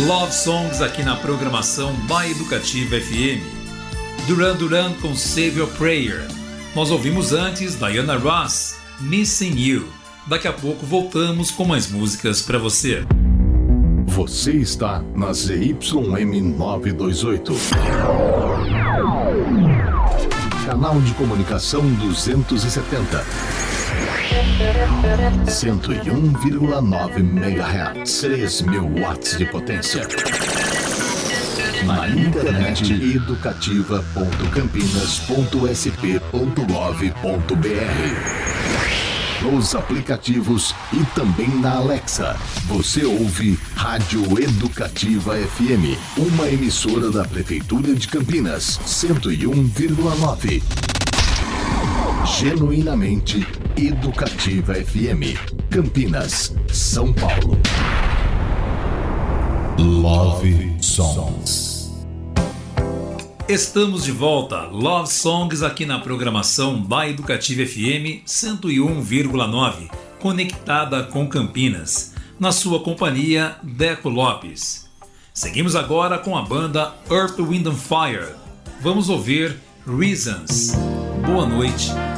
Love Songs aqui na programação da Educativa FM. Duran Duran com Save Your Prayer. Nós ouvimos antes Diana Ross, Missing You. Daqui a pouco voltamos com mais músicas para você. Você está na ZYM 928. Canal de comunicação 270. 101,9 MHz. 3.000 watts de potência. Na internet educativa.campinas.sp.gov.br. Nos aplicativos e também na Alexa. Você ouve Rádio Educativa FM, uma emissora da Prefeitura de Campinas, 101,9. Genuinamente Educativa FM, Campinas, São Paulo. Love Songs. Estamos de volta, Love Songs aqui na programação da Educativa FM 101,9, conectada com Campinas. Na sua companhia, Deco Lopes. Seguimos agora com a banda Earth, Wind and Fire. Vamos ouvir Reasons. Boa noite.